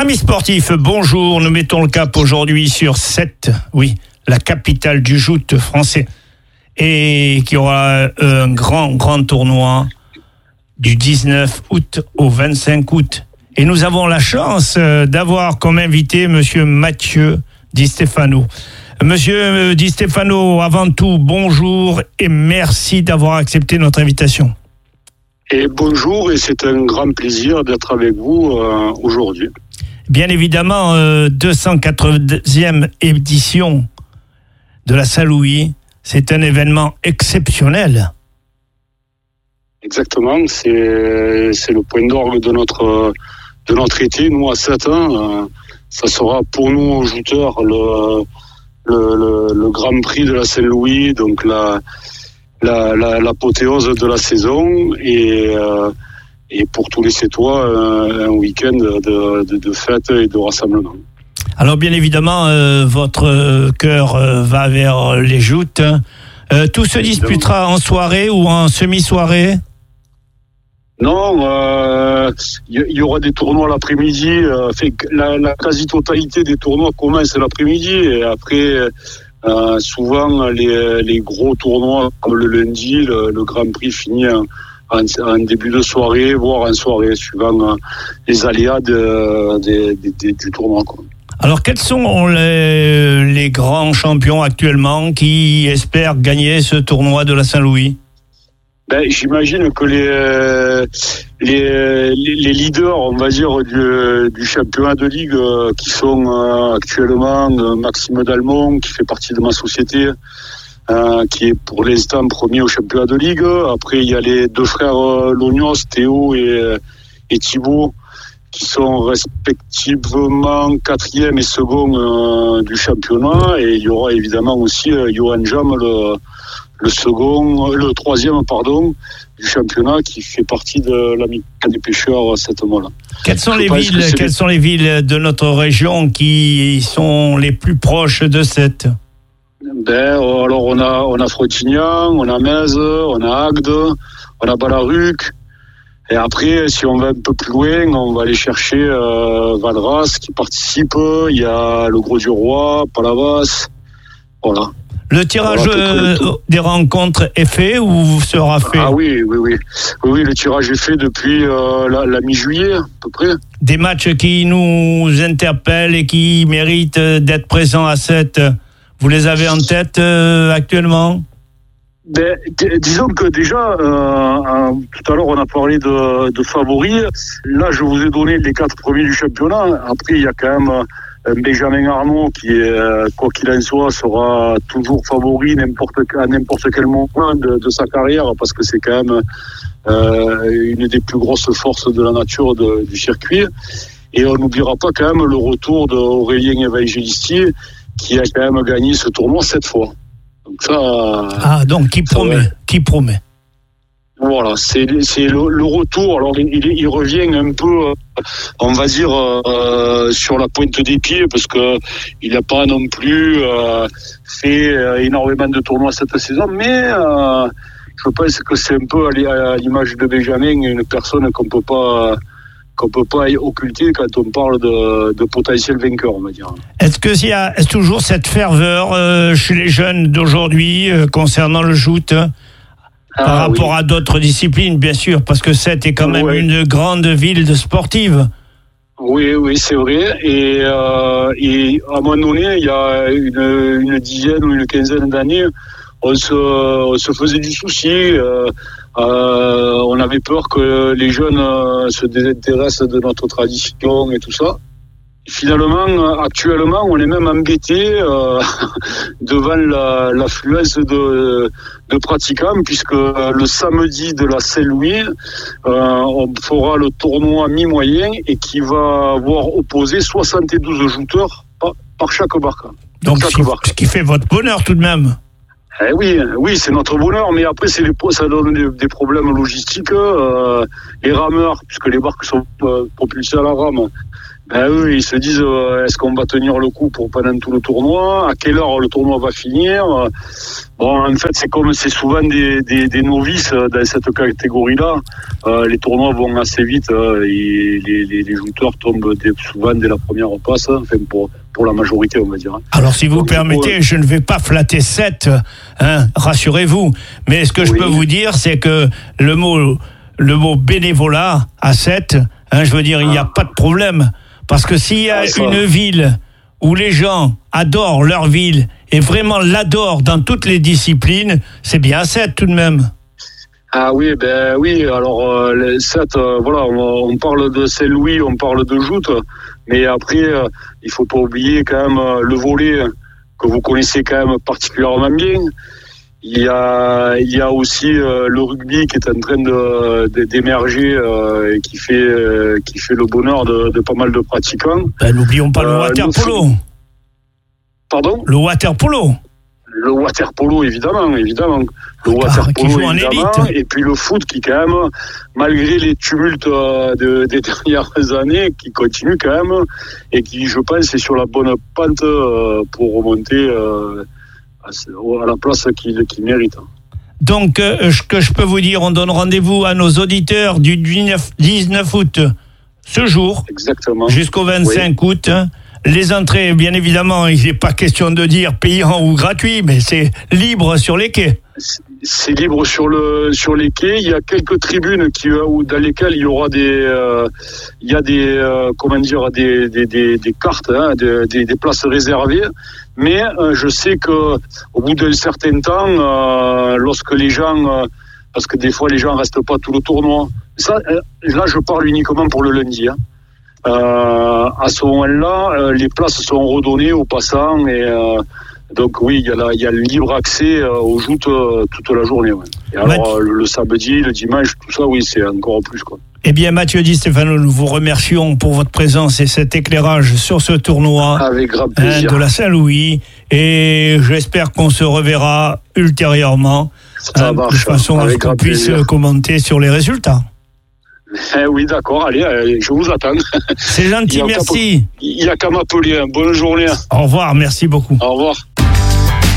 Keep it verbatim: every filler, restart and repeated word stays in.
Amis sportifs, bonjour. Nous mettons le cap aujourd'hui sur Sète, oui, la capitale du joute français, et qui aura un grand, grand tournoi du dix-neuf août au vingt-cinq août. Et nous avons la chance d'avoir comme invité Monsieur Mathieu Di Stefano. Monsieur Di Stefano, avant tout, bonjour et merci d'avoir accepté notre invitation. Et bonjour, et c'est un grand plaisir d'être avec vous euh, aujourd'hui. Bien évidemment, euh, deux cent quatre-vingtième édition de la Saint-Louis, c'est un événement exceptionnel. Exactement, c'est, c'est le point d'orgue de notre, de notre été. Nous, à sept ans, euh, ça sera pour nous, jouteurs, le, le, le, le Grand Prix de la Saint-Louis, donc la, la, la, l'apothéose de la saison, et, euh, et pour tous les Sétois, un, un week-end de, de, de fête et de rassemblement. Alors bien évidemment, euh, votre cœur euh, va vers les joutes. Euh, tout se disputera en soirée ou en semi-soirée ? Non, il euh, y, y aura des tournois l'après-midi. Euh, fait, la, la quasi-totalité des tournois commence l'après-midi. Et après, euh, souvent, les, les gros tournois, comme le lundi, le, le Grand Prix finit en, en, en début de soirée, voire en soirée, suivant euh, les aléas de, de, de, de, du tournoi, quoi. Alors, quels sont les, les grands champions actuellement qui espèrent gagner ce tournoi de la Saint-Louis ? Ben, j'imagine que les, les, les leaders, on va dire, du, du championnat de ligue euh, qui sont euh, actuellement euh, Maxime Dalmont, qui fait partie de ma société, euh, qui est pour l'instant premier au championnat de ligue. Après, il y a les deux frères euh, Lognos, Théo et, et Thibaut, qui sont respectivement quatrième et second euh, du championnat. Et il y aura évidemment aussi euh, Johan Jam, le, le second, le troisième, pardon, du championnat, qui fait partie de l'Amicale des pêcheurs cette mois-là. Quelles sont les villes, quelles les... sont les villes de notre région qui sont les plus proches de cette? Ben, alors on a, on a Frontignan, on a Metz, on a Agde, on a Balaruc. Et après, si on va un peu plus loin, on va aller chercher euh, Valras qui participe. Il y a le Gros du Roi, Palavas. Voilà. Le tirage voilà, euh, des rencontres est fait ou sera fait ? Ah oui, oui, oui. Oui, oui, le tirage est fait depuis euh, la, la mi-juillet, à peu près. Des matchs qui nous interpellent et qui méritent d'être présents à Sète, vous les avez en tête euh, actuellement ? Ben, d- disons que déjà, euh, euh, tout à l'heure on a parlé de, de favoris. Là, je vous ai donné les quatre premiers du championnat. Après, il y a quand même euh, Benjamin Arnaud qui, est, euh, quoi qu'il en soit, sera toujours favori n'importe, à n'importe quel moment de, de sa carrière, parce que c'est quand même euh, une des plus grosses forces de la nature de, du circuit. Et on n'oubliera pas quand même le retour d'Aurélien Evangelisti, qui a quand même gagné ce tournoi sept fois. Donc ça, ah, donc qui promet, va. qui promet. Voilà, c'est, c'est le, le retour. Alors il, il revient un peu, on va dire, euh, sur la pointe des pieds, parce que il n'a pas non plus euh, fait énormément de tournois cette saison, mais euh, je pense que c'est un peu à l'image de Benjamin, une personne qu'on peut pas. qu'on peut pas occulter quand on parle de, de potentiel vainqueur, on va dire. Est-ce que il y a est-ce toujours cette ferveur euh, chez les jeunes d'aujourd'hui euh, concernant le joute ah, par rapport oui. à d'autres disciplines, bien sûr, parce que Sète est quand même ouais. une grande ville de sportive. Oui, oui, c'est vrai. Et, euh, et à un moment donné, il y a une, une dizaine ou une quinzaine d'années, on se, on se faisait du souci. Euh, Euh, on avait peur que les jeunes euh, se désintéressent de notre tradition et tout ça. Finalement, actuellement, on est même embêté euh, devant la, l'affluence de, de pratiquants, puisque le samedi de la Saint-Louis, euh, on fera le tournoi mi-moyen et qui va avoir opposé soixante-douze jouteurs par, par chaque barque. Donc, chaque ce, qui, barque. Ce qui fait votre bonheur tout de même. Eh oui, oui, c'est notre bonheur, mais après, c'est les, ça donne des, des problèmes logistiques. Euh, les rameurs, puisque les barques sont euh, propulsées à la rame, Ben eux, ils se disent euh, est-ce qu'on va tenir le coup pour pendant tout le tournoi? À quelle heure le tournoi va finir? Bon, en fait, c'est comme c'est souvent des, des, des novices dans cette catégorie-là. Euh, les tournois vont assez vite euh, et les, les, les jouteurs tombent dès, souvent dès la première passe, enfin pour, pour la majorité, on va dire. Alors, si vous Donc, permettez, je ne vais pas flatter sept, hein, rassurez-vous. Mais ce que je oui. peux vous dire, c'est que le mot, le mot bénévolat à sept, hein, je veux dire, il n'y a pas de problème. Parce que s'il y a ah, une ville où les gens adorent leur ville et vraiment l'adorent dans toutes les disciplines, c'est bien à sept tout de même. Ah oui, ben oui. Alors euh, les sept, euh, voilà, on, on parle de Saint-Louis, on parle de Joutes, mais après euh, il faut pas oublier quand même euh, le volley que vous connaissez quand même particulièrement bien. Il y a, il y a aussi euh, le rugby qui est en train de, de, d'émerger euh, et qui fait, euh, qui fait le bonheur de, de pas mal de pratiquants. Ben, n'oublions pas euh, le water polo. Pardon ? Le water polo. Le water polo, évidemment, évidemment. Le water polo, ah, évidemment. Et puis le foot qui, quand même, malgré les tumultes de, des dernières années, qui continue quand même et qui, je pense, est sur la bonne pente pour remonter à la place qu'il, qu'il mérite. Donc, euh, ce que je peux vous dire, on donne rendez-vous à nos auditeurs du dix-neuf août, ce jour, exactement, jusqu'au vingt-cinq oui. août. Les entrées, bien évidemment, il n'est pas question de dire payant ou gratuit, mais c'est libre sur les quais. C'est libre sur le sur les quais. Il y a quelques tribunes qui où, dans lesquelles il y aura des euh, il y a des euh, comment dire des des des, des cartes, hein, des, des des places réservées. Mais euh, je sais que au bout d'un certain temps, euh, lorsque les gens euh, parce que des fois les gens restent pas tout le tournoi. Ça, euh, là, je parle uniquement pour le lundi. Hein. Euh, à ce moment-là, euh, les places sont redonnées aux passants et euh, donc oui, il y a la, il y a le libre accès euh, aux joutes euh, toute la journée. Ouais. Et alors Mathieu... le, le samedi, le dimanche, tout ça, oui, c'est encore plus quoi. Eh bien, Mathieu Di Stefano, nous vous remercions pour votre présence et cet éclairage sur ce tournoi avec grand plaisir. Hein, de la Saint-Louis. Et j'espère qu'on se reverra ultérieurement ça hein, marche, de façon à ce qu'on puisse plaisir. commenter sur les résultats. Eh oui, d'accord, allez, allez, je vous attends. C'est gentil, il merci. Il n'y a qu'à m'appeler. Bonne journée. Au revoir, merci beaucoup. Au revoir.